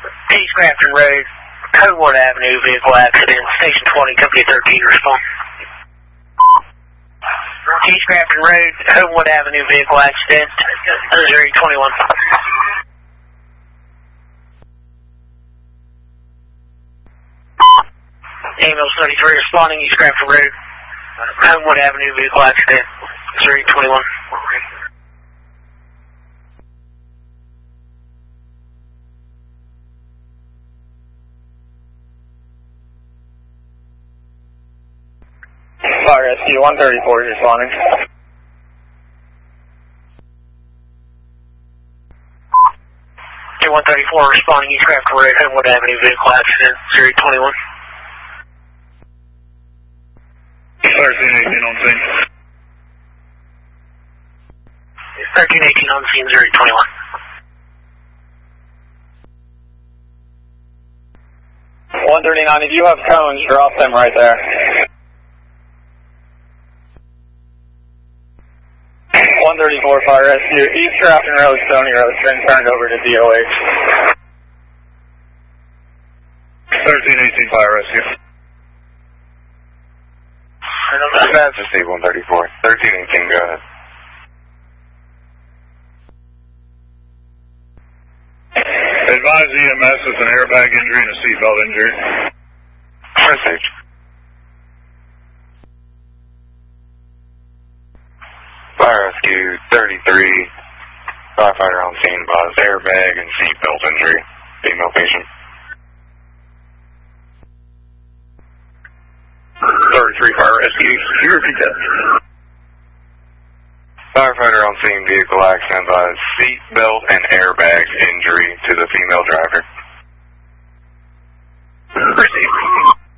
East Grafton Road, Homewood Avenue, vehicle accident, Station 20, Company 13, respond. East Grafton Road, Homewood Avenue, vehicle accident, 0821. Ambulance 33 responding, East Grafton Road, Homewood Avenue, vehicle accident, 0821. Fire Rescue 134 is responding. K-134 responding, East Grafton Road, Homewood Avenue, vehicle accident, 0821. 1318 on scene. 1318 on scene, 0821. 139, if you have cones, drop them right there. 134 Fire Rescue, East Grafton Road, Stony Road, been turned over to DOH. 1318 Fire Rescue. That's just 134. 1318, go ahead. Advise EMS with an airbag injury and a seatbelt injury. Message. Fire Rescue 33, firefighter on scene, advised airbag and seatbelt injury, female patient. 33 Fire Rescue, can you repeat that? Firefighter on scene, vehicle accident, advised seatbelt and airbag injury to the female driver.